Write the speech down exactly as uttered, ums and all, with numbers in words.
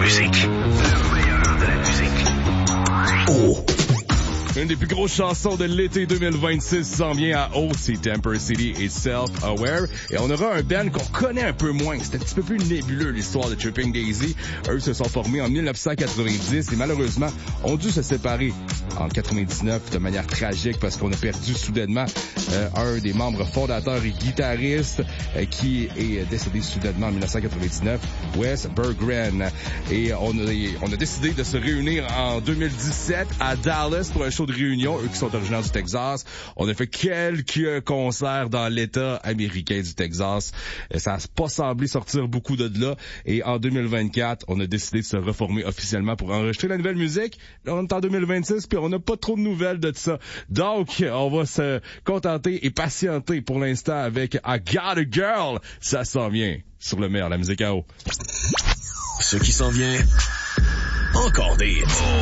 musique. Le meilleur de la musique. Oh. Une des plus grosses chansons de l'été deux mille vingt-six s'en vient à haut, c'est Temper City et Self-Aware. Et on aura un band qu'on connaît un peu moins. C'est un petit peu plus nébuleux, l'histoire de Tripping Daisy. Eux se sont formés en dix-neuf cent quatre-vingt-dix et malheureusement ont dû se séparer en quatre-vingt-dix-neuf de manière tragique parce qu'on a perdu soudainement euh, un des membres fondateurs et guitaristes euh, qui est décédé soudainement en dix-neuf cent quatre-vingt-dix-neuf, Wes Berggren. Et on a, on a décidé de se réunir en deux mille dix-sept à Dallas pour un show de réunion, eux qui sont originaires du Texas. On a fait quelques concerts dans l'État américain du Texas. Ça n'a pas semblé sortir beaucoup de là. Et en deux mille vingt-quatre, on a décidé de se reformer officiellement pour enregistrer la nouvelle musique. Là, on est en deux mille vingt-six, puis on n'a pas trop de nouvelles de ça. Donc, on va se contenter et patienter pour l'instant avec I Got a Girl. Ça s'en vient sur le meilleur, la musique à eau. Ce qui s'en vient, encore des hits.